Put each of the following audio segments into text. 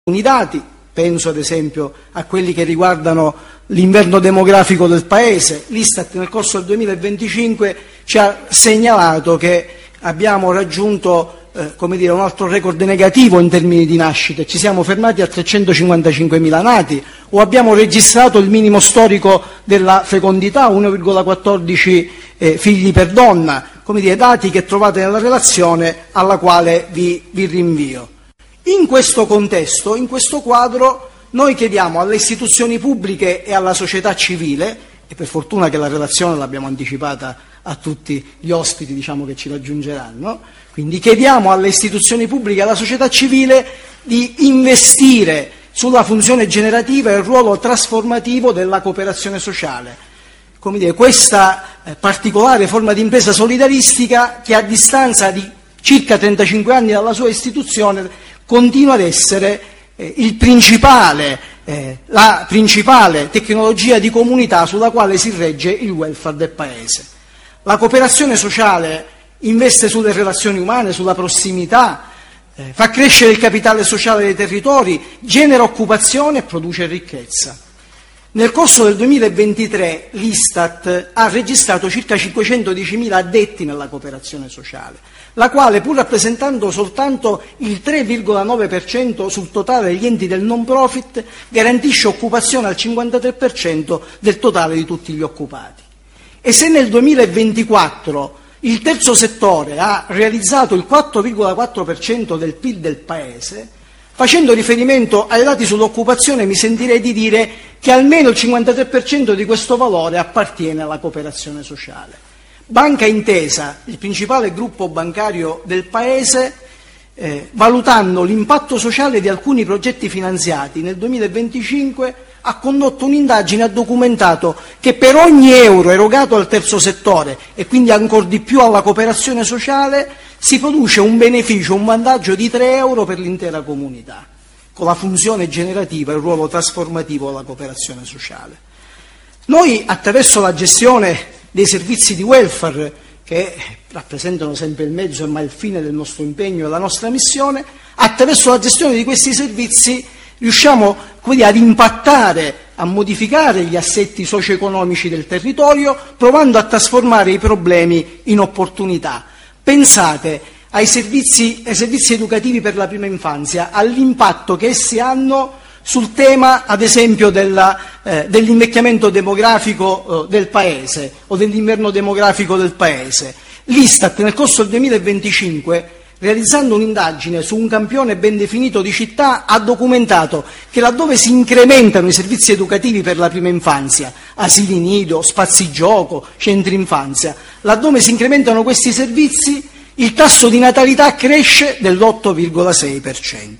alcuni dati, penso ad esempio a quelli che riguardano l'inverno demografico del Paese. L'Istat nel corso del 2025 ci ha segnalato che abbiamo raggiunto un altro record negativo in termini di nascite, ci siamo fermati a 355.000 nati, o abbiamo registrato il minimo storico della fecondità, 1,14 figli per donna, dati che trovate nella relazione alla quale vi rinvio. In questo contesto, in questo quadro, noi chiediamo alle istituzioni pubbliche e alla società civile, e per fortuna che la relazione l'abbiamo anticipata a tutti gli ospiti che ci raggiungeranno, quindi chiediamo alle istituzioni pubbliche e alla società civile di investire sulla funzione generativa e il ruolo trasformativo della cooperazione sociale. Questa particolare forma di impresa solidaristica che a distanza di circa 35 anni dalla sua istituzione continua ad essere la principale tecnologia di comunità sulla quale si regge il welfare del Paese. La cooperazione sociale investe sulle relazioni umane, sulla prossimità, fa crescere il capitale sociale dei territori, genera occupazione e produce ricchezza. Nel corso del 2023 l'Istat ha registrato circa 510.000 addetti nella cooperazione sociale, la quale, pur rappresentando soltanto il 3,9% sul totale degli enti del non profit, garantisce occupazione al 53% del totale di tutti gli occupati. E se nel 2024 il terzo settore ha realizzato il 4,4% del PIL del Paese, facendo riferimento ai dati sull'occupazione mi sentirei di dire che almeno il 53% di questo valore appartiene alla cooperazione sociale. Banca Intesa, il principale gruppo bancario del Paese, valutando l'impatto sociale di alcuni progetti finanziati nel 2025, ha condotto un'indagine e ha documentato che per ogni euro erogato al terzo settore e quindi ancor di più alla cooperazione sociale si produce un beneficio, un vantaggio di 3 euro per l'intera comunità, con la funzione generativa e il ruolo trasformativo della cooperazione sociale. Noi, attraverso la gestione dei servizi di welfare, che rappresentano sempre il mezzo e mai il fine del nostro impegno e della nostra missione, attraverso la gestione di questi servizi riusciamo ad impattare, a modificare gli assetti socio-economici del territorio, provando a trasformare i problemi in opportunità. Pensate ai servizi educativi per la prima infanzia, all'impatto che essi hanno sul tema, ad esempio, dell'invecchiamento demografico del Paese o dell'inverno demografico del Paese. L'Istat nel corso del 2025, realizzando un'indagine su un campione ben definito di città, ha documentato che laddove si incrementano i servizi educativi per la prima infanzia, asili nido, spazi gioco, centri infanzia, laddove si incrementano questi servizi, il tasso di natalità cresce dell'8,6%.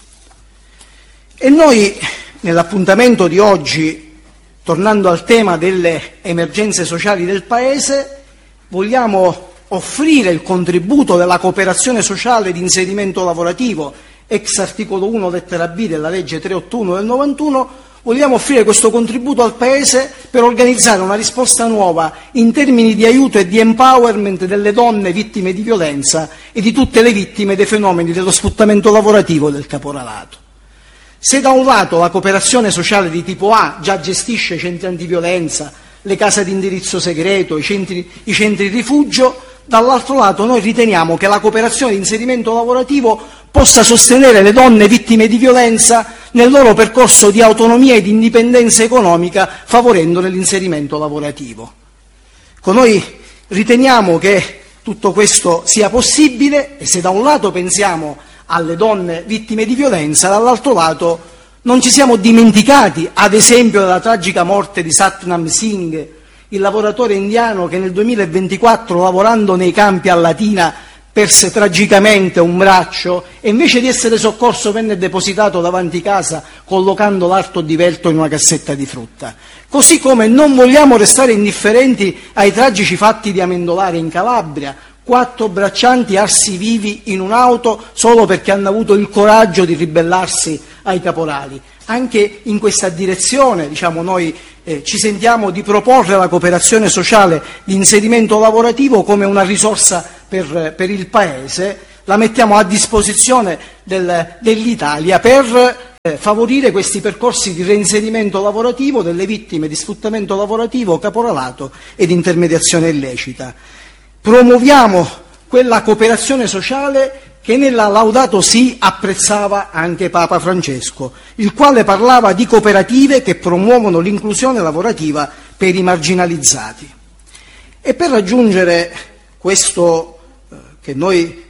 E noi, nell'appuntamento di oggi, tornando al tema delle emergenze sociali del Paese, vogliamo offrire il contributo della cooperazione sociale di inserimento lavorativo, ex articolo 1 lettera B della legge 381 del 91, vogliamo offrire questo contributo al Paese per organizzare una risposta nuova in termini di aiuto e di empowerment delle donne vittime di violenza e di tutte le vittime dei fenomeni dello sfruttamento lavorativo e del caporalato. Se da un lato la cooperazione sociale di tipo A già gestisce i centri antiviolenza, le case di indirizzo segreto, i centri rifugio, dall'altro lato noi riteniamo che la cooperazione di inserimento lavorativo possa sostenere le donne vittime di violenza nel loro percorso di autonomia e di indipendenza economica, favorendone l'inserimento lavorativo. Noi riteniamo che tutto questo sia possibile e se da un lato pensiamo alle donne vittime di violenza, dall'altro lato non ci siamo dimenticati, ad esempio, della tragica morte di Satnam Singh, il lavoratore indiano che nel 2024, lavorando nei campi a Latina, perse tragicamente un braccio e invece di essere soccorso venne depositato davanti casa collocando l'arto di velto in una cassetta di frutta. Così come non vogliamo restare indifferenti ai tragici fatti di Amendolare in Calabria, 4 braccianti arsi vivi in un'auto solo perché hanno avuto il coraggio di ribellarsi ai caporali. Anche in questa direzione noi ci sentiamo di proporre la cooperazione sociale di inserimento lavorativo come una risorsa per il Paese, la mettiamo a disposizione dell'Italia per favorire questi percorsi di reinserimento lavorativo delle vittime di sfruttamento lavorativo, caporalato ed intermediazione illecita. Promuoviamo quella cooperazione sociale che nella Laudato Si apprezzava anche Papa Francesco, il quale parlava di cooperative che promuovono l'inclusione lavorativa per i marginalizzati. E per raggiungere questo che noi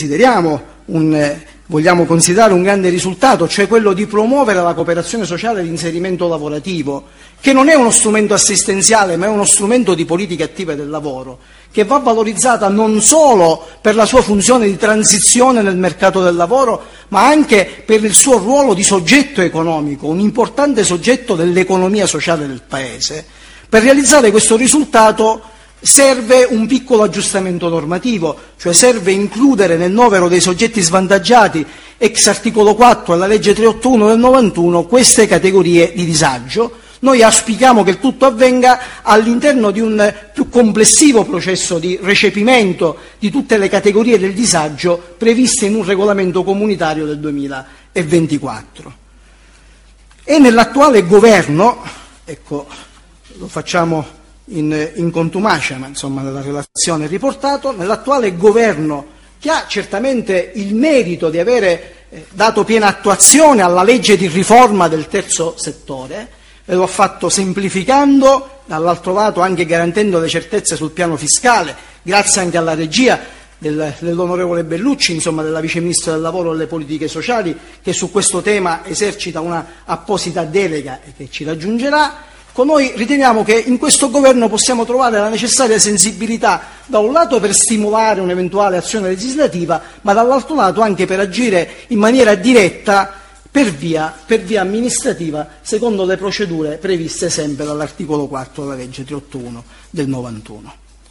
vogliamo considerare un grande risultato, cioè quello di promuovere la cooperazione sociale e l'inserimento lavorativo, che non è uno strumento assistenziale ma è uno strumento di politica attiva del lavoro, che va valorizzata non solo per la sua funzione di transizione nel mercato del lavoro, ma anche per il suo ruolo di soggetto economico, un importante soggetto dell'economia sociale del Paese. Per realizzare questo risultato serve un piccolo aggiustamento normativo, cioè serve includere nel novero dei soggetti svantaggiati, ex articolo 4 della legge 381 del 91, queste categorie di disagio. Noi auspichiamo che il tutto avvenga all'interno di un più complessivo processo di recepimento di tutte le categorie del disagio previste in un regolamento comunitario del 2024. E nell'attuale governo, ecco, lo facciamo in contumacia, ma insomma nella relazione è riportato, nell'attuale governo, che ha certamente il merito di avere dato piena attuazione alla legge di riforma del terzo settore, e lo ha fatto semplificando, dall'altro lato anche garantendo le certezze sul piano fiscale, grazie anche alla regia dell'onorevole Bellucci, insomma della Vice Ministro del Lavoro e delle Politiche Sociali, che su questo tema esercita una apposita delega e che ci raggiungerà. Noi riteniamo che in questo governo possiamo trovare la necessaria sensibilità, da un lato per stimolare un'eventuale azione legislativa, ma dall'altro lato anche per agire in maniera diretta per via amministrativa, secondo le procedure previste sempre dall'articolo 4 della legge 381 del 91.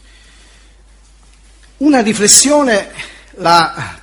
Una riflessione ve la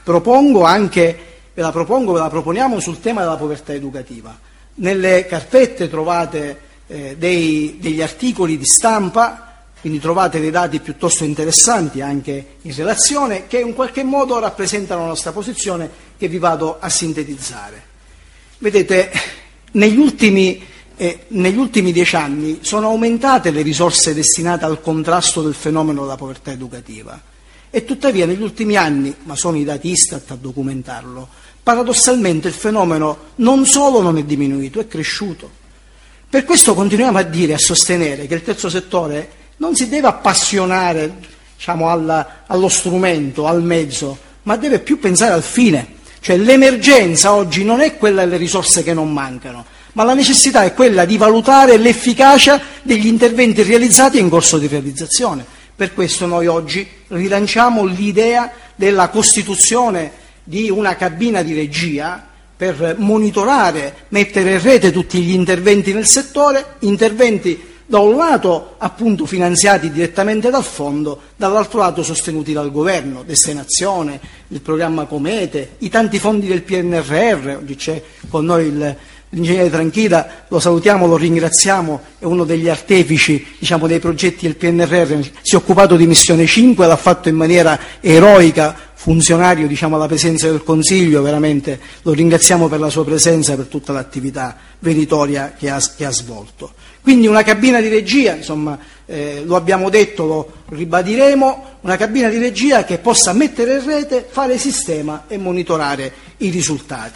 proponiamo sul tema della povertà educativa. Nelle carpette trovate degli articoli di stampa, quindi trovate dei dati piuttosto interessanti anche in relazione, che in qualche modo rappresentano la nostra posizione, che vi vado a sintetizzare. Vedete, negli ultimi 10 anni sono aumentate le risorse destinate al contrasto del fenomeno della povertà educativa, e tuttavia negli ultimi anni, ma sono i dati Istat a documentarlo, paradossalmente il fenomeno non solo non è diminuito, è cresciuto. Per questo continuiamo a dire e a sostenere che il terzo settore non si deve appassionare, diciamo, allo strumento, al mezzo, ma deve più pensare al fine. Cioè l'emergenza oggi non è quella delle risorse che non mancano, ma la necessità è quella di valutare l'efficacia degli interventi realizzati e in corso di realizzazione. Per questo noi oggi rilanciamo l'idea della costituzione di una cabina di regia per monitorare, mettere in rete tutti gli interventi nel settore, interventi da un lato appunto finanziati direttamente dal fondo, dall'altro lato sostenuti dal governo, destinazione, il programma Comete, i tanti fondi del PNRR. Oggi c'è con noi l'ingegnere Tranchida, lo salutiamo, lo ringraziamo, è uno degli artefici, diciamo, dei progetti del PNRR, si è occupato di Missione 5, l'ha fatto in maniera eroica, funzionario, diciamo, alla Presidenza del Consiglio, veramente lo ringraziamo per la sua presenza e per tutta l'attività meritoria che ha svolto. Quindi una cabina di regia, insomma, lo abbiamo detto, lo ribadiremo, una cabina di regia che possa mettere in rete, fare sistema e monitorare i risultati.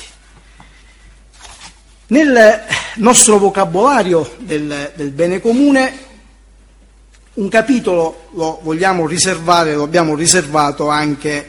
Nel nostro vocabolario del bene comune un capitolo lo abbiamo riservato anche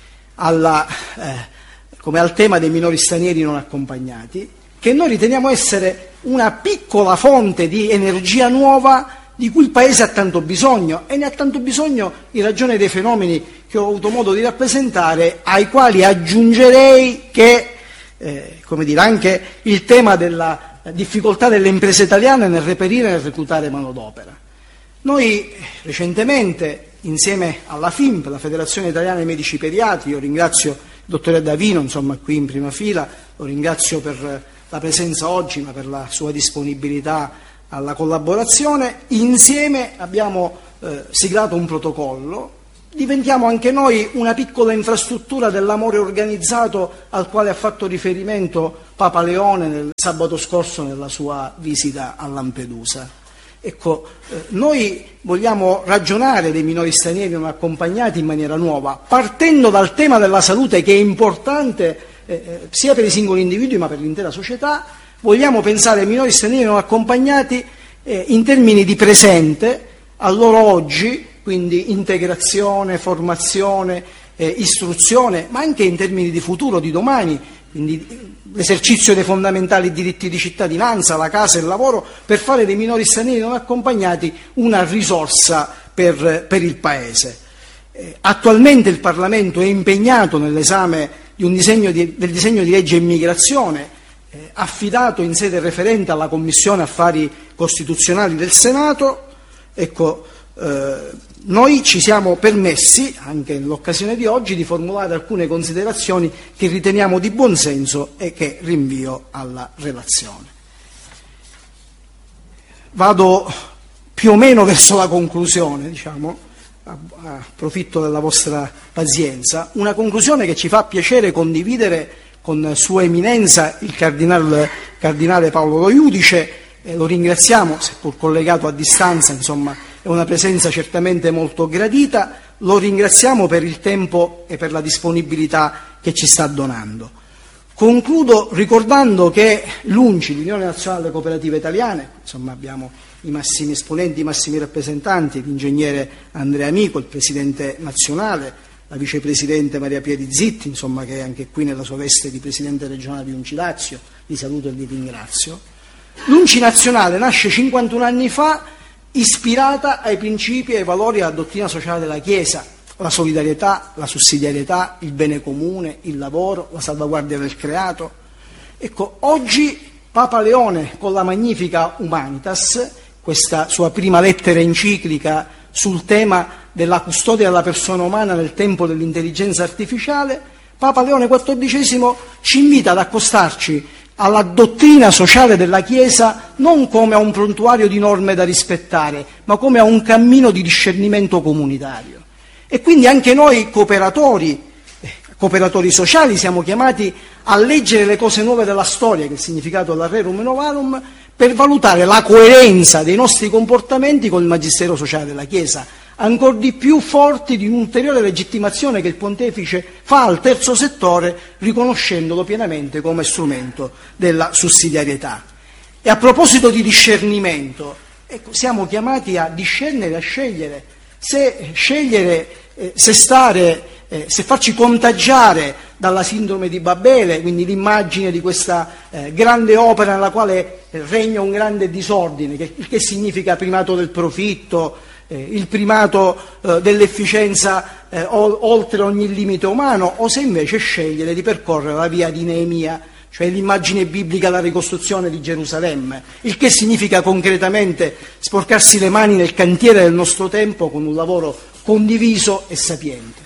come al tema dei minori stranieri non accompagnati, che noi riteniamo essere una piccola fonte di energia nuova di cui il Paese ha tanto bisogno, e ne ha tanto bisogno in ragione dei fenomeni che ho avuto modo di rappresentare, ai quali aggiungerei che anche il tema della difficoltà delle imprese italiane nel reperire e nel reclutare manodopera. Noi recentemente, insieme alla FIMP, la Federazione Italiana dei Medici Pediatri, io ringrazio il dottore Davino, insomma, qui in prima fila, lo ringrazio per la presenza oggi, ma per la sua disponibilità alla collaborazione, insieme abbiamo siglato un protocollo diventiamo anche noi una piccola infrastruttura dell'amore organizzato al quale ha fatto riferimento Papa Leone nel sabato scorso nella sua visita a Lampedusa. Ecco, noi vogliamo ragionare dei minori stranieri non accompagnati in maniera nuova, partendo dal tema della salute, che è importante sia per i singoli individui ma per l'intera società. Vogliamo pensare ai minori stranieri non accompagnati in termini di presente, al loro oggi, quindi integrazione, formazione, istruzione, ma anche in termini di futuro, di domani, quindi l'esercizio dei fondamentali diritti di cittadinanza, la casa e il lavoro, per fare dei minori stranieri non accompagnati una risorsa per il Paese. Attualmente il Parlamento è impegnato nell'esame del disegno di legge immigrazione, affidato in sede referente alla Commissione Affari Costituzionali del Senato. Ecco, noi ci siamo permessi, anche nell'occasione di oggi, di formulare alcune considerazioni che riteniamo di buon senso e che rinvio alla relazione. Vado più o meno verso la conclusione, approfitto della vostra pazienza, una conclusione che ci fa piacere condividere con Sua Eminenza il Cardinale Paolo Lo Iudice, lo ringraziamo, seppur collegato a distanza, insomma, è una presenza certamente molto gradita, lo ringraziamo per il tempo e per la disponibilità che ci sta donando. Concludo ricordando che l'UNCI, l'Unione Nazionale delle Cooperative Italiane, insomma abbiamo i massimi esponenti, i massimi rappresentanti, l'ingegnere Andrea Amico, il presidente nazionale, la vicepresidente Maria Pieri Zitti, insomma, che è anche qui nella sua veste di presidente regionale di UNCI Lazio, li saluto e li ringrazio. L'UNCI nazionale nasce 51 anni fa ispirata ai principi e ai valori della dottrina sociale della Chiesa, la solidarietà, la sussidiarietà, il bene comune, il lavoro, la salvaguardia del creato. Ecco, oggi Papa Leone, con la Magnifica Humanitas, questa sua prima lettera enciclica sul tema della custodia della persona umana nel tempo dell'intelligenza artificiale, Papa Leone XIV ci invita ad accostarci alla dottrina sociale della Chiesa non come a un prontuario di norme da rispettare, ma come a un cammino di discernimento comunitario. E quindi anche noi cooperatori sociali siamo chiamati a leggere le cose nuove della storia, che è il significato della Rerum Novarum, per valutare la coerenza dei nostri comportamenti con il magistero sociale della Chiesa, ancor di più forti di un'ulteriore legittimazione che il Pontefice fa al terzo settore, riconoscendolo pienamente come strumento della sussidiarietà. E a proposito di discernimento, ecco, siamo chiamati a discernere, a scegliere, se farci contagiare dalla sindrome di Babele, quindi l'immagine di questa grande opera nella quale regna un grande disordine, che significa primato del profitto, il primato dell'efficienza oltre ogni limite umano, o se invece scegliere di percorrere la via di Neemia, cioè l'immagine biblica della ricostruzione di Gerusalemme, il che significa concretamente sporcarsi le mani nel cantiere del nostro tempo con un lavoro condiviso e sapiente.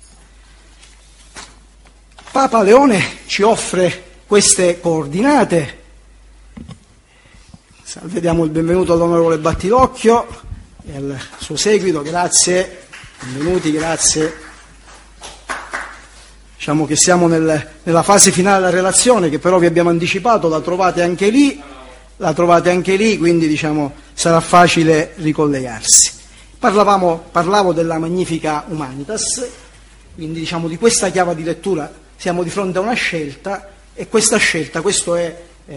Papa Leone ci offre queste coordinate. Diamo il benvenuto all'onorevole Battilocchio e al suo seguito, grazie, benvenuti, grazie. Diciamo che siamo nella fase finale della relazione, che però vi abbiamo anticipato, la trovate anche lì, quindi sarà facile ricollegarsi. Parlavo della Magnifica Humanitas, quindi di questa chiave di lettura siamo di fronte a una scelta, e questa scelta, questo è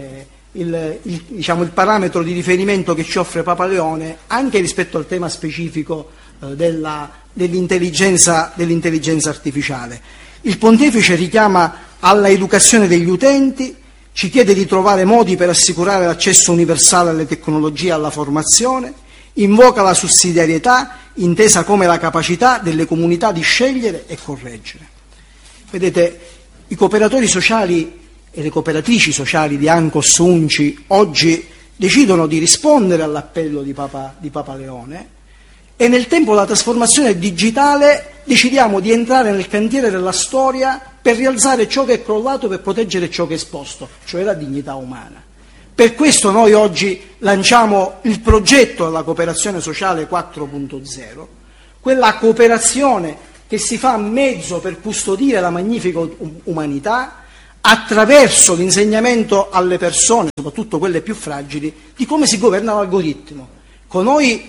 il parametro di riferimento che ci offre Papa Leone anche rispetto al tema specifico dell'intelligenza artificiale. Il Pontefice richiama alla educazione degli utenti, ci chiede di trovare modi per assicurare l'accesso universale alle tecnologie e alla formazione, invoca la sussidiarietà, intesa come la capacità delle comunità di scegliere e correggere. Vedete, i cooperatori sociali e le cooperatrici sociali di ANCOS UNCI oggi decidono di rispondere all'appello di Papa Leone, e nel tempo della trasformazione digitale decidiamo di entrare nel cantiere della storia per rialzare ciò che è crollato, per proteggere ciò che è esposto, cioè la dignità umana. Per questo noi oggi lanciamo il progetto della cooperazione sociale 4.0, quella cooperazione che si fa a mezzo per custodire la magnifica umanità attraverso l'insegnamento alle persone, soprattutto quelle più fragili, di come si governa l'algoritmo. Con noi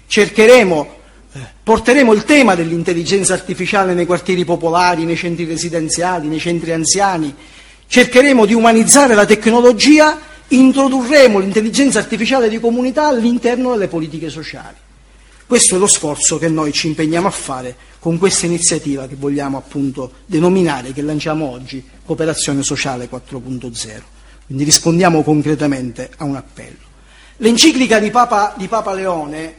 porteremo il tema dell'intelligenza artificiale nei quartieri popolari, nei centri residenziali, nei centri anziani, cercheremo di umanizzare la tecnologia, introdurremo l'intelligenza artificiale di comunità all'interno delle politiche sociali. Questo è lo sforzo che noi ci impegniamo a fare con questa iniziativa che vogliamo appunto denominare, che lanciamo oggi, Cooperazione Sociale 4.0. Quindi rispondiamo concretamente a un appello. L'enciclica di Papa Leone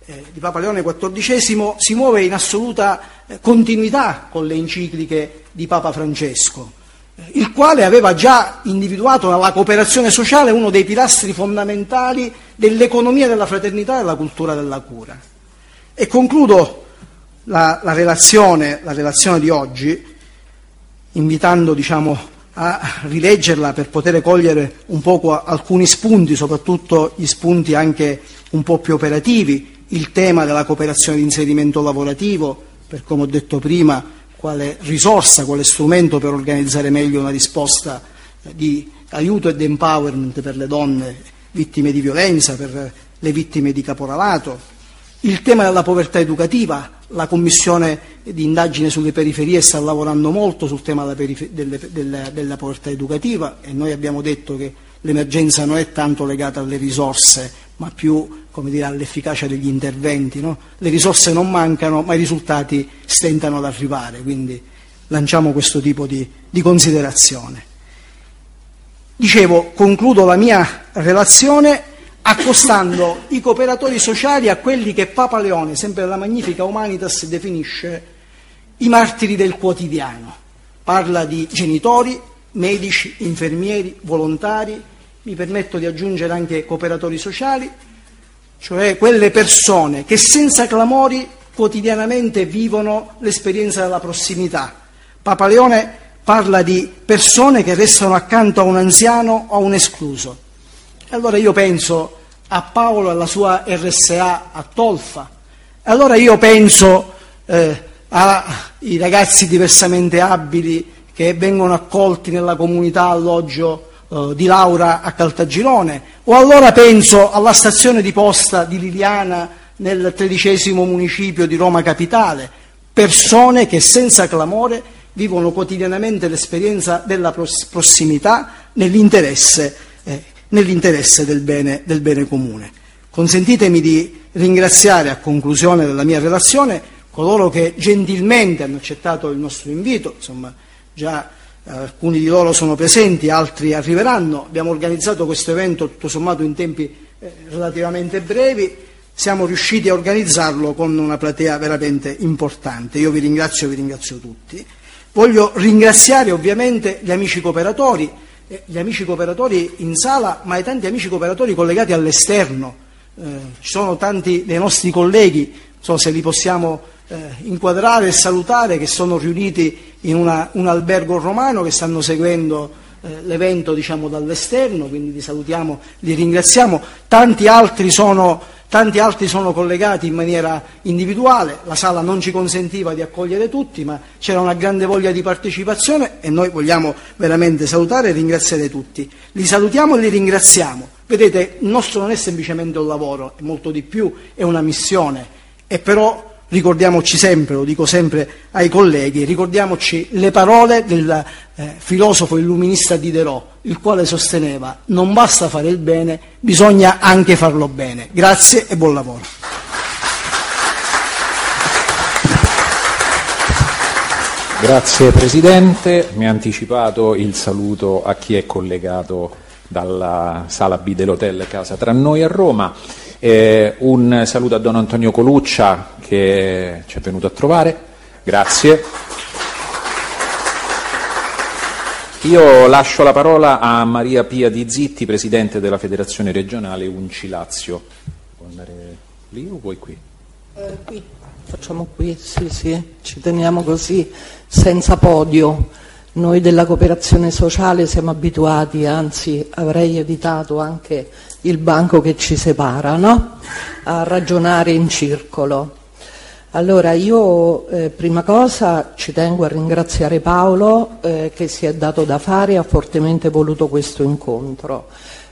XIV si muove in assoluta continuità con le encicliche di Papa Francesco, il quale aveva già individuato nella cooperazione sociale uno dei pilastri fondamentali dell'economia della fraternità e della cultura della cura. E concludo la relazione di oggi invitando a rileggerla per poter cogliere un poco alcuni spunti, soprattutto gli spunti anche un po' più operativi, il tema della cooperazione di inserimento lavorativo, per come ho detto prima, quale risorsa, quale strumento per organizzare meglio una risposta di aiuto ed empowerment per le donne vittime di violenza, per le vittime di caporalato. Il tema della povertà educativa, la commissione di indagine sulle periferie sta lavorando molto sul tema della povertà educativa e noi abbiamo detto che l'emergenza non è tanto legata alle risorse ma più all'efficacia degli interventi, no? Le risorse non mancano ma i risultati stentano ad arrivare, quindi lanciamo questo tipo di considerazione. Dicevo, concludo la mia relazione accostando i cooperatori sociali a quelli che Papa Leone, sempre della Magnifica Humanitas, definisce i martiri del quotidiano. Parla di genitori, medici, infermieri, volontari, mi permetto di aggiungere anche cooperatori sociali, cioè quelle persone che senza clamori quotidianamente vivono l'esperienza della prossimità. Papa Leone parla di persone che restano accanto a un anziano o a un escluso. Allora io penso a Paolo e alla sua RSA a Tolfa, allora io penso ai ragazzi diversamente abili che vengono accolti nella comunità alloggio di Laura a Caltagirone, o allora penso alla stazione di posta di Liliana nel 13° municipio di Roma Capitale, persone che senza clamore vivono quotidianamente l'esperienza della prossimità nell'interesse del bene comune. Consentitemi di ringraziare a conclusione della mia relazione coloro che gentilmente hanno accettato il nostro invito, insomma già alcuni di loro sono presenti, altri arriveranno. Abbiamo organizzato questo evento tutto sommato in tempi relativamente brevi, siamo riusciti a organizzarlo con una platea veramente importante. Io vi ringrazio tutti. Voglio ringraziare ovviamente gli amici cooperatori in sala, ma e tanti amici cooperatori collegati all'esterno. Ci sono tanti dei nostri colleghi, non so se li possiamo inquadrare e salutare, che sono riuniti in un albergo romano, che stanno seguendo l'evento dall'esterno, quindi li salutiamo, li ringraziamo. Tanti altri sono collegati in maniera individuale, la sala non ci consentiva di accogliere tutti, ma c'era una grande voglia di partecipazione e noi vogliamo veramente salutare e ringraziare tutti. Li salutiamo e li ringraziamo. Vedete, il nostro non è semplicemente un lavoro, è molto di più, è una missione, e però ricordiamoci sempre, lo dico sempre ai colleghi, ricordiamoci le parole del filosofo illuminista Diderot, il quale sosteneva: non basta fare il bene, bisogna anche farlo bene. Grazie e buon lavoro. Grazie Presidente, mi ha anticipato il saluto a chi è collegato dalla sala B dell'Hotel Casa Tra Noi a Roma. Un saluto a Don Antonio Coluccia che ci è venuto a trovare, grazie. Io lascio la parola a Maria Pia Di Zitti, Presidente della Federazione Regionale UNCI Lazio. Può andare lì o vuoi qui? Qui, facciamo qui, sì, ci teniamo così, senza podio. Noi della cooperazione sociale siamo abituati, anzi avrei evitato anche il banco che ci separa, no? A ragionare in circolo. Allora, io prima cosa ci tengo a ringraziare Paolo che si è dato da fare e ha fortemente voluto questo incontro.